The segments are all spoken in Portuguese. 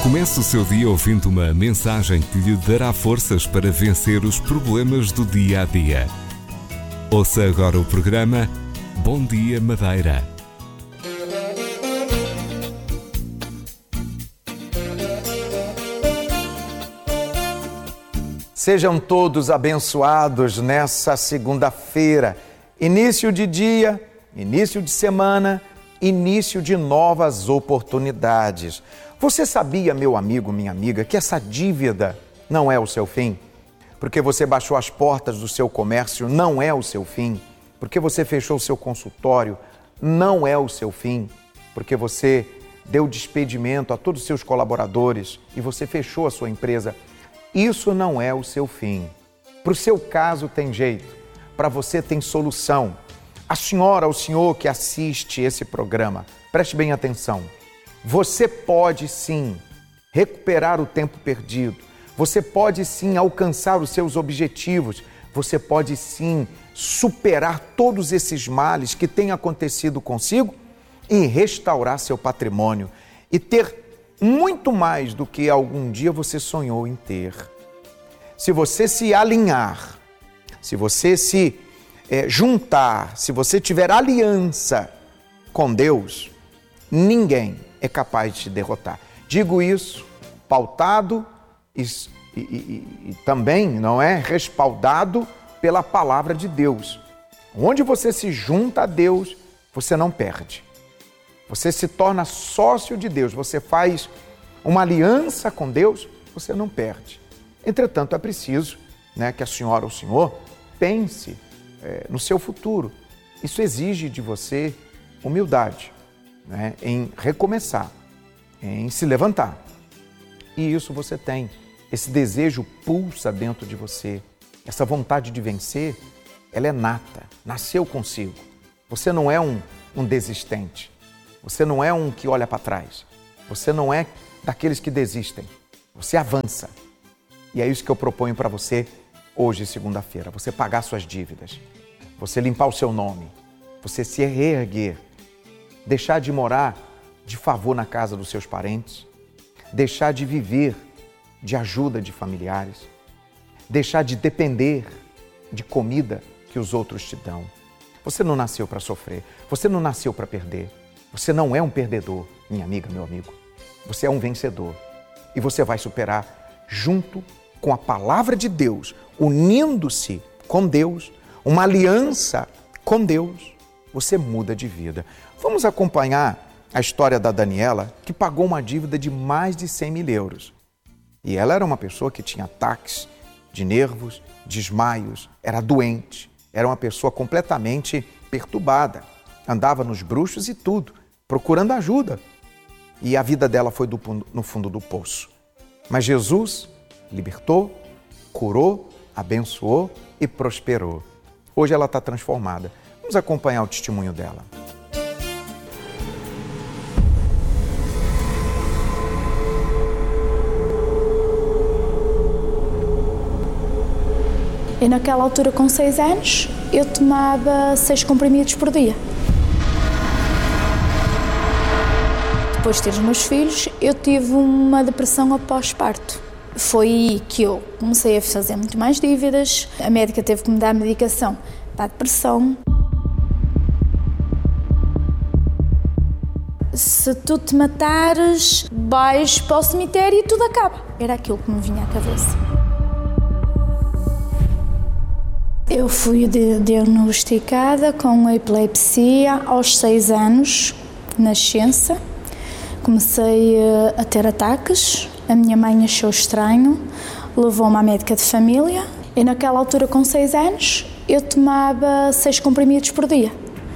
Comece o seu dia ouvindo uma mensagem que lhe dará forças para vencer os problemas do dia a dia. Ouça agora o programa Bom Dia Madeira. Sejam todos abençoados nessa segunda-feira, início de dia, início de semana, início de novas oportunidades. Você sabia, meu amigo, minha amiga, que essa dívida não é o seu fim? Porque você baixou as portas do seu comércio, não é o seu fim. Porque você fechou o seu consultório, não é o seu fim. Porque você deu despedimento a todos os seus colaboradores e você fechou a sua empresa. Isso não é o seu fim. Para o seu caso tem jeito, para você tem solução. A senhora, o senhor que assiste esse programa, preste bem atenção. Você pode sim recuperar o tempo perdido. Você pode sim alcançar os seus objetivos. Você pode sim superar todos esses males que têm acontecido consigo e restaurar seu patrimônio e ter muito mais do que algum dia você sonhou em ter. Se você se alinhar, se você se juntar, se você tiver aliança com Deus, ninguém é capaz de te derrotar. Digo isso pautado e também, não é, respaldado pela palavra de Deus. Onde você se junta a Deus, você não perde. Você se torna sócio de Deus, você faz uma aliança com Deus, você não perde. Entretanto, é preciso, que a senhora ou o senhor pense no seu futuro. Isso exige de você humildade, em recomeçar, em se levantar. E isso você tem. Esse desejo pulsa dentro de você. Essa vontade de vencer, ela é nata, nasceu consigo. Você não é um desistente. Você não é um que olha para trás. Você não é daqueles que desistem. Você avança. E é isso que eu proponho para você hoje, segunda-feira. Você pagar suas dívidas. Você limpar o seu nome. Você se reerguer. Deixar de morar de favor na casa dos seus parentes. Deixar de viver de ajuda de familiares. Deixar de depender de comida que os outros te dão. Você não nasceu para sofrer. Você não nasceu para perder. Você não é um perdedor, minha amiga, meu amigo. Você é um vencedor. E você vai superar junto com a palavra de Deus, unindo-se com Deus, uma aliança com Deus, você muda de vida. Vamos acompanhar a história da Daniela, que pagou uma dívida de mais de 100 mil euros. E ela era uma pessoa que tinha ataques de nervos, desmaios, era doente, era uma pessoa completamente perturbada, andava nos bruxos e tudo, procurando ajuda. E a vida dela foi no fundo do poço. Mas Jesus libertou, curou, abençoou e prosperou. Hoje ela está transformada. Vamos acompanhar o testemunho dela. E naquela altura, com 6 anos, eu tomava 6 comprimidos por dia. Depois de ter os meus filhos, eu tive uma depressão após parto. Foi aí que eu comecei a fazer muito mais dívidas. A médica teve que me dar medicação para a depressão. Se tu te matares, vais para o cemitério e tudo acaba. Era aquilo que me vinha à cabeça. Eu fui diagnosticada com epilepsia aos 6 anos, nascença. Comecei a ter ataques. A minha mãe achou estranho, levou-me à médica de família e naquela altura, com 6 anos, eu tomava 6 comprimidos por dia.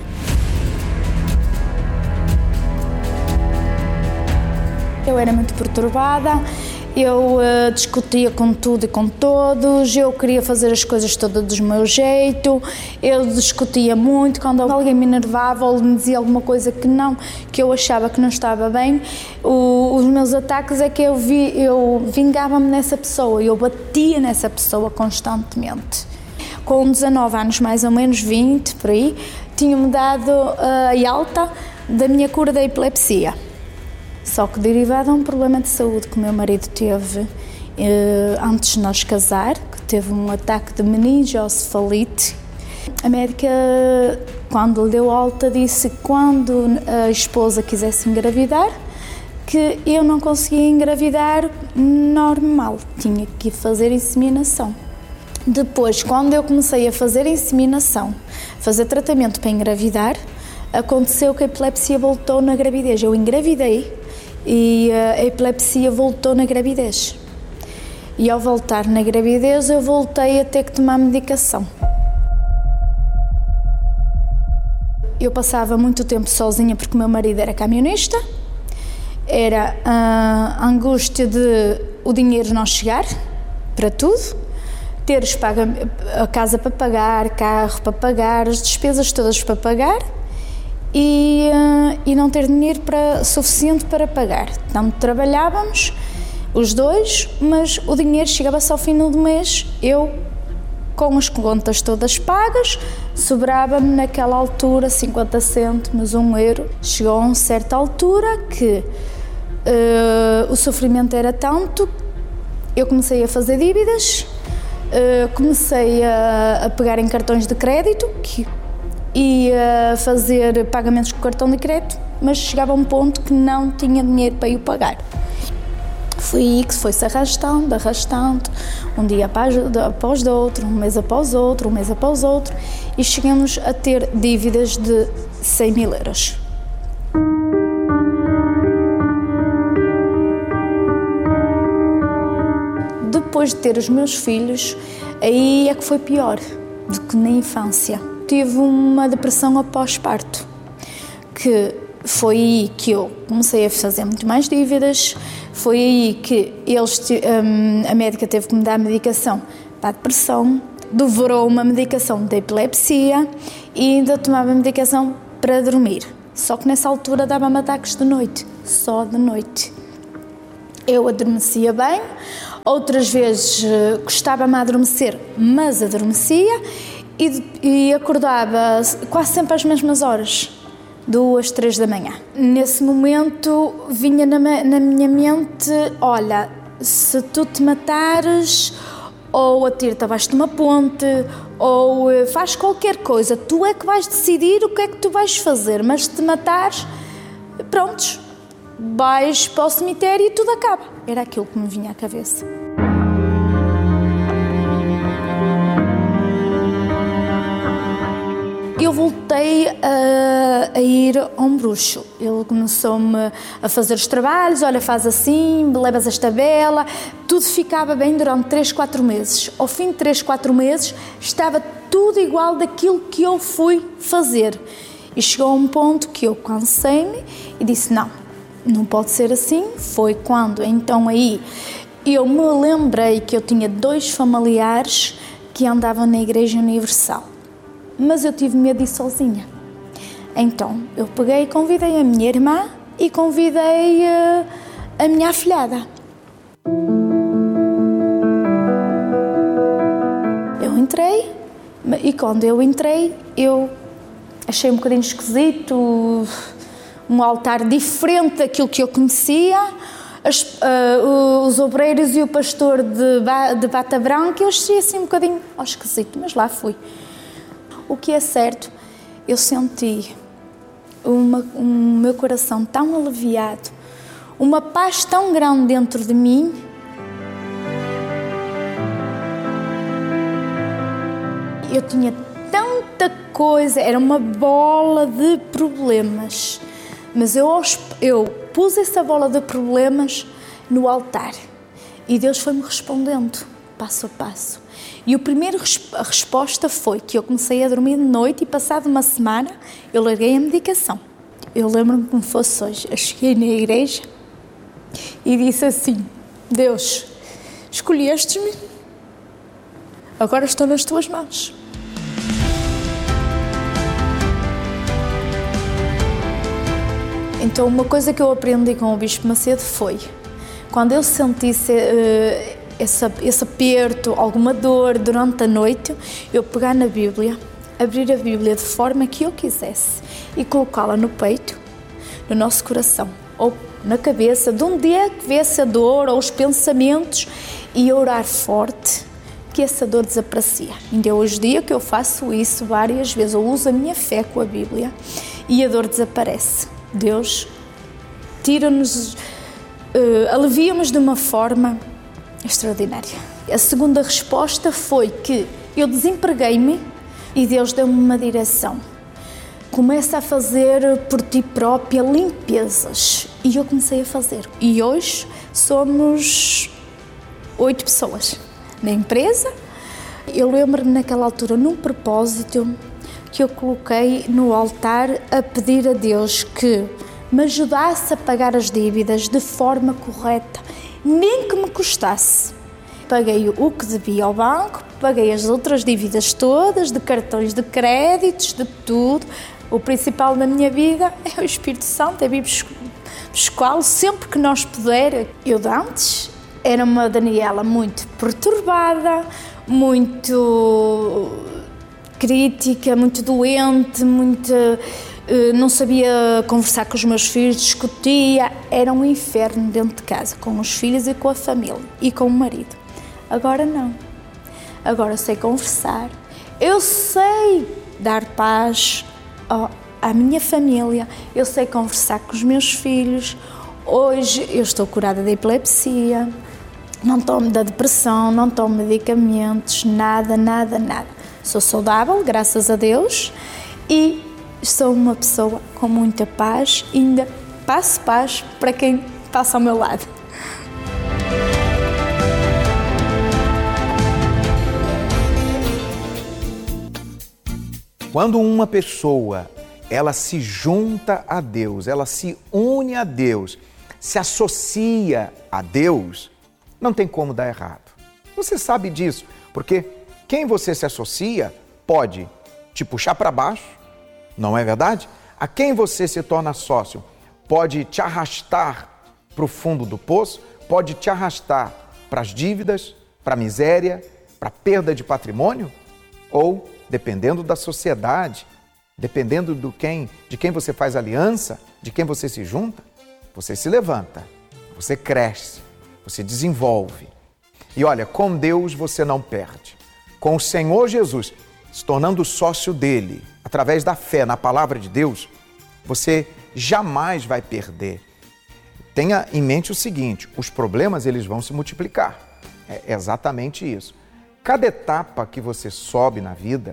Eu era muito perturbada, eu discutia com tudo e com todos, eu queria fazer as coisas todas do meu jeito, eu discutia muito. Quando alguém me enervava ou me dizia alguma coisa que eu achava que não estava bem, os meus ataques é que eu vingava-me nessa pessoa, eu batia nessa pessoa constantemente. Com 19 anos, mais ou menos 20, por aí, tinha-me dado a alta da minha cura da epilepsia. Só que derivado a um problema de saúde que o meu marido teve antes de nós casar, que teve um ataque de meningocefalite, a médica, quando lhe deu alta, disse que quando a esposa quisesse engravidar, que eu não conseguia engravidar normal, tinha que fazer inseminação. Depois, quando eu comecei a fazer inseminação, fazer tratamento para engravidar, aconteceu que a epilepsia voltou na gravidez. Eu engravidei e a epilepsia voltou na gravidez. E ao voltar na gravidez, eu voltei a ter que tomar medicação. Eu passava muito tempo sozinha porque o meu marido era camionista. Era a angústia de o dinheiro não chegar para tudo, ter a casa para pagar, carro para pagar, as despesas todas para pagar e não ter dinheiro suficiente para pagar. Então trabalhávamos os dois, mas o dinheiro chegava só ao final do mês. Eu, com as contas todas pagas, sobrava-me naquela altura 50 cêntimos, €1. Chegou a uma certa altura que o sofrimento era tanto, eu comecei a fazer dívidas, comecei a pegar em cartões de crédito e a fazer pagamentos com cartão de crédito, mas chegava a um ponto que não tinha dinheiro para o pagar. Foi aí que se foi-se arrastando, um dia após outro, um mês após outro, e chegamos a ter dívidas de 100.000 euros. Depois de ter os meus filhos, aí é que foi pior do que na infância. Tive uma depressão após parto, que foi aí que eu comecei a fazer muito mais dívidas, foi aí que a médica teve que me dar medicação para a depressão, devorou uma medicação de epilepsia e ainda tomava medicação para dormir. Só que nessa altura dava-me ataques de noite, só de noite. Eu adormecia bem, outras vezes custava-me a adormecer, mas adormecia e acordava quase sempre às mesmas horas, 2, 3 da manhã. Nesse momento vinha na minha mente, olha, se tu te matares, ou atira-te abaixo de uma ponte, ou faz qualquer coisa, tu é que vais decidir o que é que tu vais fazer, mas se te matares, prontos, vais para o cemitério e tudo acaba. Era aquilo que me vinha à cabeça. Eu voltei a ir a um bruxo. Ele começou-me a fazer os trabalhos, olha, faz assim, levas esta vela, tudo ficava bem durante 3, 4 meses. Ao fim de 3, 4 meses, estava tudo igual daquilo que eu fui fazer. E chegou a um ponto que eu cansei-me e disse, não pode ser assim. Foi quando, então aí, eu me lembrei que eu tinha 2 familiares que andavam na Igreja Universal. Mas eu tive medo de ir sozinha. Então, eu peguei e convidei a minha irmã e convidei a minha afilhada. Eu entrei e quando eu entrei, eu achei um bocadinho esquisito, um altar diferente daquilo que eu conhecia, os obreiros e o pastor de bata branca, eu achei assim um bocadinho esquisito, mas lá fui. O que é certo, eu senti o meu coração tão aliviado, uma paz tão grande dentro de mim. Eu tinha tanta coisa, era uma bola de problemas, mas eu pus essa bola de problemas no altar e Deus foi-me respondendo, passo a passo. E a resposta foi que eu comecei a dormir de noite e passado uma semana eu larguei a medicação. Eu lembro-me como fosse hoje. Eu cheguei na igreja e disse assim, Deus, escolheste-me, agora estou nas tuas mãos. Então uma coisa que eu aprendi com o Bispo Macedo foi, quando eu sentisse esse aperto, alguma dor durante a noite, eu pegar na Bíblia, abrir a Bíblia de forma que eu quisesse e colocá-la no peito, no nosso coração, ou na cabeça, de um dia que vê essa dor ou os pensamentos e orar forte, que essa dor desaparecia. Ainda hoje em dia que eu faço isso várias vezes, eu uso a minha fé com a Bíblia e a dor desaparece. Deus tira-nos, alivia-nos de uma forma extraordinária. A segunda resposta foi que eu desempreguei-me e Deus deu-me uma direção. Começa a fazer por ti própria limpezas. E eu comecei a fazer. E hoje somos 8 pessoas na empresa. Eu lembro-me naquela altura, num propósito que eu coloquei no altar a pedir a Deus que me ajudasse a pagar as dívidas de forma correta, nem que me custasse. Paguei o que devia ao banco, paguei as outras dívidas todas, de cartões de créditos, de tudo. O principal da minha vida é o Espírito Santo, é vir buscá-lo sempre que nós puder. Eu de antes era uma Daniela muito perturbada, muito crítica, muito doente, não sabia conversar com os meus filhos, discutia. Era um inferno dentro de casa, com os filhos e com a família e com o marido. Agora não. Agora eu sei conversar, eu sei dar paz à minha família, eu sei conversar com os meus filhos. Hoje eu estou curada da epilepsia, não tomo da depressão, não tomo medicamentos, nada. Sou saudável, graças a Deus, e sou uma pessoa com muita paz e ainda passo paz para quem passa ao meu lado. Quando uma pessoa, ela se junta a Deus, ela se une a Deus, se associa a Deus, não tem como dar errado. Você sabe disso, porque quem você se associa pode te puxar para baixo, não é verdade? A quem você se torna sócio pode te arrastar para o fundo do poço, pode te arrastar para as dívidas, para a miséria, para a perda de patrimônio, ou dependendo da sociedade, dependendo de quem você faz aliança, de quem você se junta, você se levanta, você cresce, você desenvolve. E olha, com Deus você não perde. Com o Senhor Jesus, se tornando sócio dele, através da fé na palavra de Deus, você jamais vai perder. Tenha em mente o seguinte, os problemas eles vão se multiplicar. É exatamente isso. Cada etapa que você sobe na vida,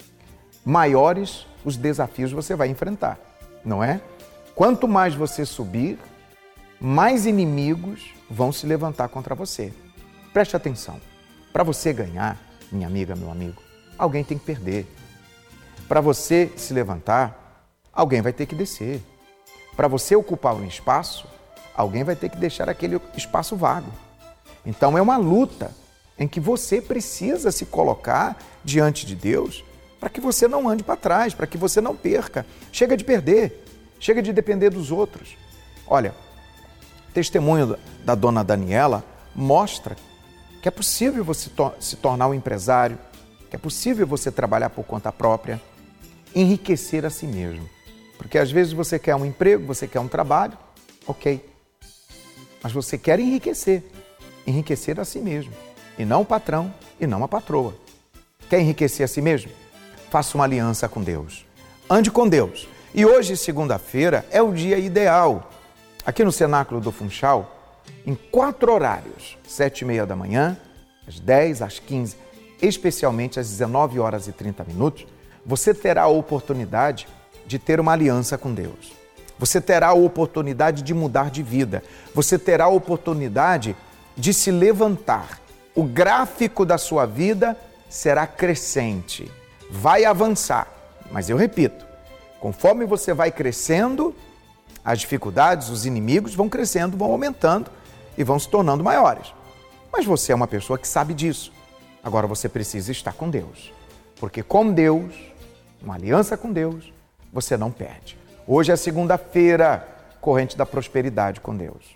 maiores os desafios você vai enfrentar, não é? Quanto mais você subir, mais inimigos vão se levantar contra você. Preste atenção. Para você ganhar, minha amiga, meu amigo, alguém tem que perder. Para você se levantar, alguém vai ter que descer. Para você ocupar um espaço, alguém vai ter que deixar aquele espaço vago. Então é uma luta em que você precisa se colocar diante de Deus para que você não ande para trás, para que você não perca. Chega de perder, chega de depender dos outros. Olha, o testemunho da dona Daniela mostra que é possível você se tornar um empresário, que é possível você trabalhar por conta própria, enriquecer a si mesmo. Porque às vezes você quer um emprego, você quer um trabalho, ok. Mas você quer enriquecer a si mesmo. E não o patrão e não a patroa. Quer enriquecer a si mesmo? Faça uma aliança com Deus. Ande com Deus. E hoje, segunda-feira, é o dia ideal. Aqui no Cenáculo do Funchal, em 4 horários, 7h30 da manhã, às 10, às 15, especialmente às 19h30, você terá a oportunidade de ter uma aliança com Deus. Você terá a oportunidade de mudar de vida. Você terá a oportunidade de se levantar. O gráfico da sua vida será crescente, vai avançar. Mas eu repito, conforme você vai crescendo, as dificuldades, os inimigos vão crescendo, vão aumentando e vão se tornando maiores. Mas você é uma pessoa que sabe disso. Agora você precisa estar com Deus. Porque com Deus, uma aliança com Deus, você não perde. Hoje é segunda-feira, corrente da prosperidade com Deus.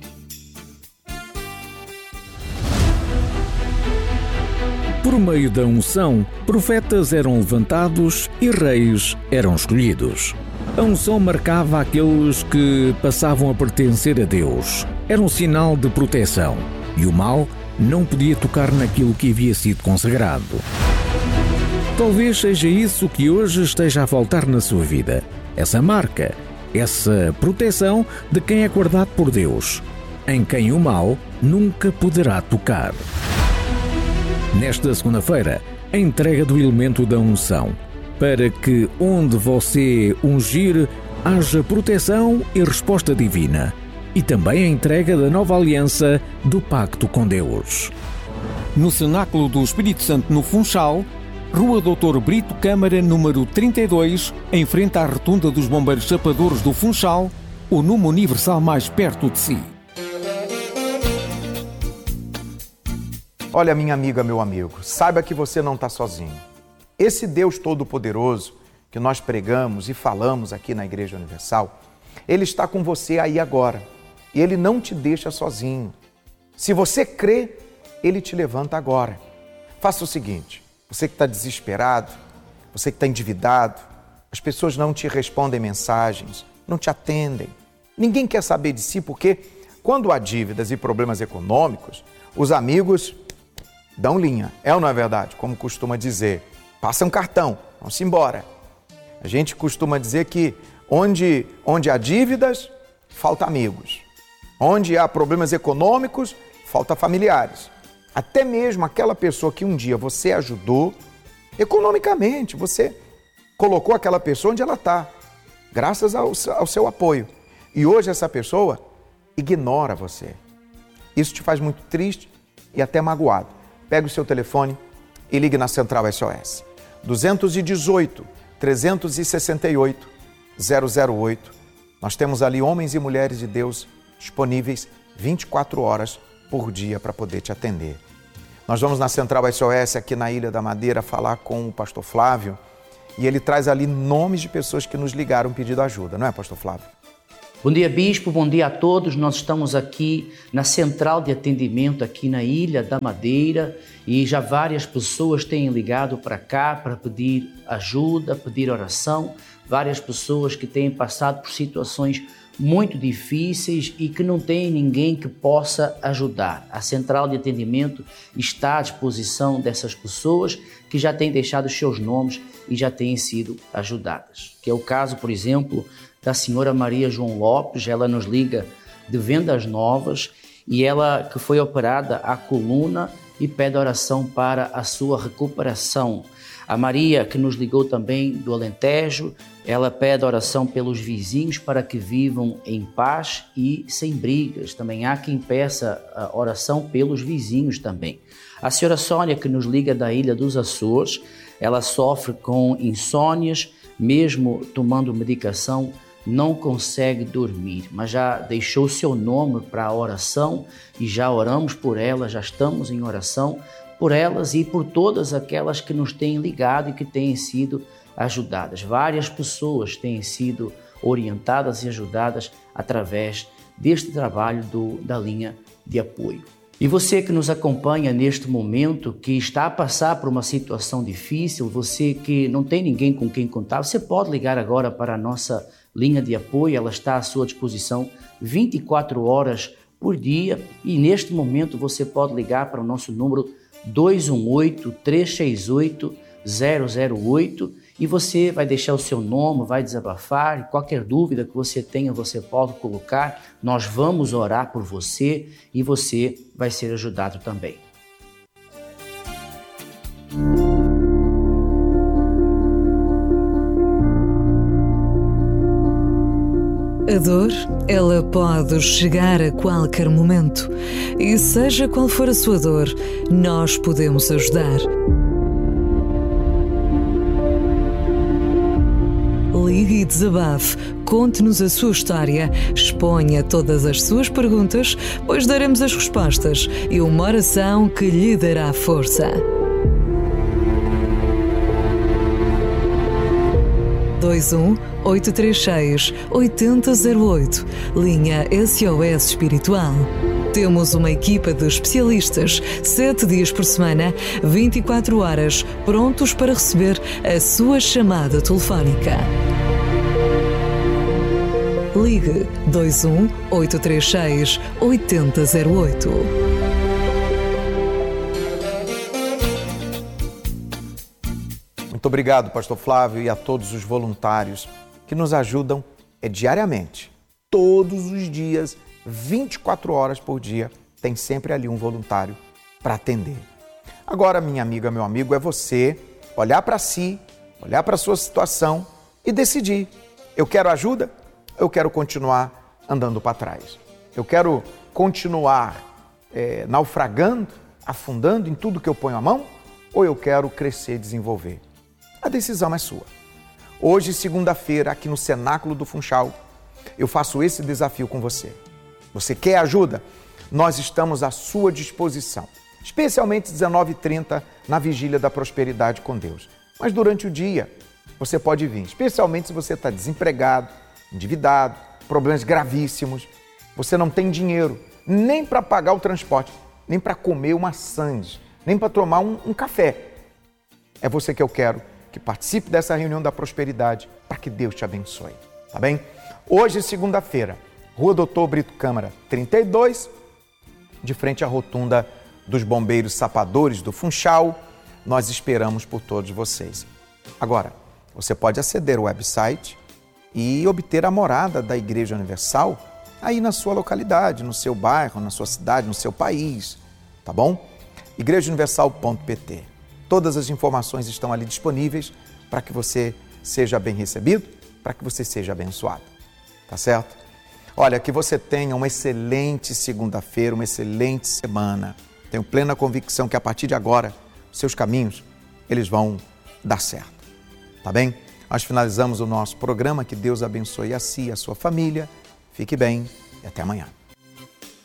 Por meio da unção, profetas eram levantados e reis eram escolhidos. A unção marcava aqueles que passavam a pertencer a Deus. Era um sinal de proteção e o mal não podia tocar naquilo que havia sido consagrado. Talvez seja isso que hoje esteja a faltar na sua vida. Essa marca, essa proteção de quem é guardado por Deus, em quem o mal nunca poderá tocar. Nesta segunda-feira, a entrega do elemento da unção, para que onde você ungir haja proteção e resposta divina, e também a entrega da nova aliança do pacto com Deus. No Cenáculo do Espírito Santo no Funchal, Rua Doutor Brito Câmara, número 32, em frente à rotunda dos Bombeiros Chapadores do Funchal, o número universal mais perto de si. Olha, minha amiga, meu amigo, saiba que você não está sozinho. Esse Deus Todo-Poderoso que nós pregamos e falamos aqui na Igreja Universal, Ele está com você aí agora e Ele não te deixa sozinho. Se você crê, Ele te levanta agora. Faça o seguinte, você que está desesperado, você que está endividado, as pessoas não te respondem mensagens, não te atendem. Ninguém quer saber de si porque quando há dívidas e problemas econômicos, os amigos dão linha. É ou não é verdade? Como costuma dizer, passa um cartão, vamos embora. A gente costuma dizer que onde há dívidas, falta amigos. Onde há problemas econômicos, falta familiares. Até mesmo aquela pessoa que um dia você ajudou, economicamente, você colocou aquela pessoa onde ela está, graças ao seu apoio. E hoje essa pessoa ignora você. Isso te faz muito triste e até magoado. Pegue o seu telefone e ligue na Central SOS. 218-368-008. Nós temos ali homens e mulheres de Deus disponíveis 24 horas por dia para poder te atender. Nós vamos na Central SOS aqui na Ilha da Madeira falar com o pastor Flávio e ele traz ali nomes de pessoas que nos ligaram pedindo ajuda, não é, pastor Flávio? Bom dia, Bispo, bom dia a todos. Nós estamos aqui na central de atendimento aqui na Ilha da Madeira e já várias pessoas têm ligado para cá para pedir ajuda, pedir oração. Várias pessoas que têm passado por situações muito difíceis e que não tem ninguém que possa ajudar. A central de atendimento está à disposição dessas pessoas que já têm deixado os seus nomes e já têm sido ajudadas. Que é o caso, por exemplo, da senhora Maria João Lopes. Ela nos liga de Vendas Novas e ela que foi operada à coluna e pede oração para a sua recuperação. A Maria, que nos ligou também do Alentejo, ela pede oração pelos vizinhos para que vivam em paz e sem brigas. Também há quem peça a oração pelos vizinhos também. A senhora Sônia, que nos liga da Ilha dos Açores, ela sofre com insônias, mesmo tomando medicação, não consegue dormir, mas já deixou o seu nome para a oração e já oramos por ela, já estamos em oração por elas e por todas aquelas que nos têm ligado e que têm sido ajudadas. Várias pessoas têm sido orientadas e ajudadas através deste trabalho da linha de apoio. E você que nos acompanha neste momento, que está a passar por uma situação difícil, você que não tem ninguém com quem contar, você pode ligar agora para a nossa linha de apoio, ela está à sua disposição 24 horas por dia e neste momento você pode ligar para o nosso número 218-368-008 e você vai deixar o seu nome, vai desabafar e qualquer dúvida que você tenha você pode colocar, nós vamos orar por você e você vai ser ajudado também. A dor, ela pode chegar a qualquer momento e seja qual for a sua dor, nós podemos ajudar. Ligue e desabafe, conte-nos a sua história, exponha todas as suas perguntas, pois daremos as respostas e uma oração que lhe dará força. 21-836-8008, linha SOS Espiritual. Temos uma equipa de especialistas, 7 dias por semana, 24 horas, prontos para receber a sua chamada telefónica. Ligue 21 836 8008. Muito obrigado, pastor Flávio, e a todos os voluntários que nos ajudam diariamente. Todos os dias, 24 horas por dia, tem sempre ali um voluntário para atender. Agora, minha amiga, meu amigo, é você olhar para si, olhar para a sua situação e decidir. Eu quero ajuda ou eu quero continuar andando para trás? Eu quero continuar naufragando, afundando em tudo que eu ponho a mão? Ou eu quero crescer e desenvolver? A decisão é sua. Hoje, segunda-feira, aqui no Cenáculo do Funchal, eu faço esse desafio com você. Você quer ajuda? Nós estamos à sua disposição, especialmente às 19h30 na Vigília da Prosperidade com Deus. Mas durante o dia, você pode vir, especialmente se você está desempregado, endividado, problemas gravíssimos, você não tem dinheiro nem para pagar o transporte, nem para comer uma sandes, nem para tomar um café. É você que eu quero que participe dessa reunião da prosperidade para que Deus te abençoe, tá bem? Hoje, segunda-feira, Rua Doutor Brito Câmara, 32, de frente à rotunda dos Bombeiros Sapadores do Funchal. Nós esperamos por todos vocês. Agora, você pode aceder ao website e obter a morada da Igreja Universal aí na sua localidade, no seu bairro, na sua cidade, no seu país, tá bom? igrejauniversal.pt. Todas as informações estão ali disponíveis para que você seja bem recebido, para que você seja abençoado, tá certo? Olha, que você tenha uma excelente segunda-feira, uma excelente semana. Tenho plena convicção que a partir de agora, os seus caminhos, eles vão dar certo, tá bem? Nós finalizamos o nosso programa. Que Deus abençoe a si e a sua família. Fique bem e até amanhã.